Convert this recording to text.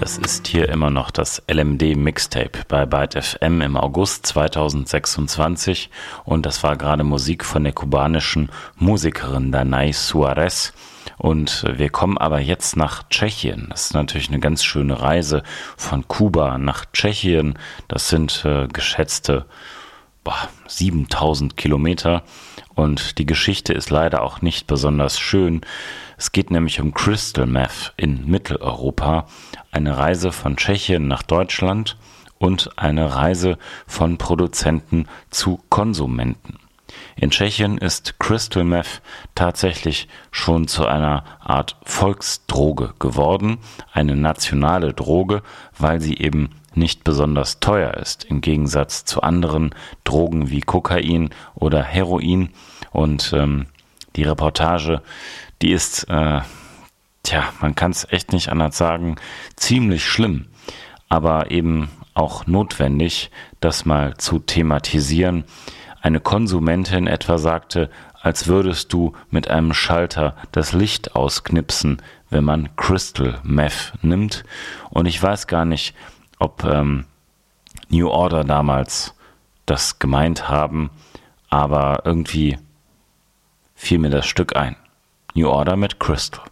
Das ist hier immer noch das LMD Mixtape bei Byte FM im August 2026 und das war gerade Musik von der kubanischen Musikerin Danay Suarez. Und wir kommen aber jetzt nach Tschechien. Das ist natürlich eine ganz schöne Reise von Kuba nach Tschechien. Das sind geschätzte 7000 Kilometer. Und die Geschichte ist leider auch nicht besonders schön. Es geht nämlich um Crystal Meth in Mitteleuropa. Eine Reise von Tschechien nach Deutschland und eine Reise von Produzenten zu Konsumenten. In Tschechien ist Crystal Meth tatsächlich schon zu einer Art Volksdroge geworden, eine nationale Droge, weil sie eben nicht besonders teuer ist, im Gegensatz zu anderen Drogen wie Kokain oder Heroin. Und die Reportage, die ist, man kann es echt nicht anders sagen, ziemlich schlimm, aber eben auch notwendig, das mal zu thematisieren. Eine Konsumentin etwa sagte, als würdest du mit einem Schalter das Licht ausknipsen, wenn man Crystal Meth nimmt. Und ich weiß gar nicht, ob New Order damals das gemeint haben, aber irgendwie fiel mir das Stück ein. New Order mit Crystal.